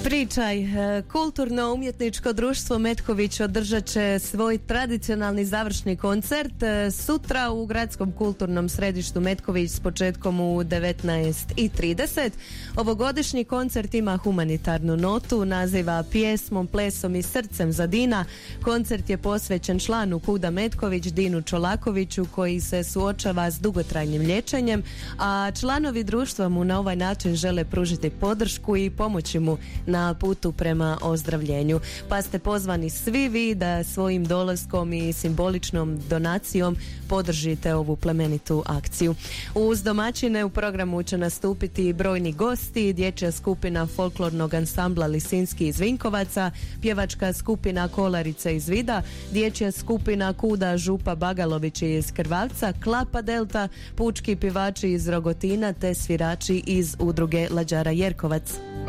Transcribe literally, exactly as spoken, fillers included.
Pričaj, kulturno-umjetničko društvo Metković održat će svoj tradicionalni završni koncert sutra u Gradskom kulturnom središtu Metković s početkom u devetnaest i trideset. Ovogodišnji koncert ima humanitarnu notu, naziva Pjesmom, plesom i srcem za Dina. Koncert je posvećen članu KUD-a Metković, Dinu Čolakoviću, koji se suočava s dugotrajnim liječenjem, a članovi društva mu na ovaj način žele pružiti podršku i pomoći mu na putu prema ozdravljenju. Pa ste pozvani svi vi da svojim dolaskom i simboličnom donacijom podržite ovu plemenitu akciju. Uz domaćine u programu će nastupiti brojni gosti, dječja skupina folklornog ansambla Lisinski iz Vinkovaca, pjevačka skupina Kolarice iz Vida, dječja skupina KUD-a Župa Bagalović iz Krvavca, Klapa Delta, pučki pjevači iz Rogotina te svirači iz udruge Lađara Jerkovac.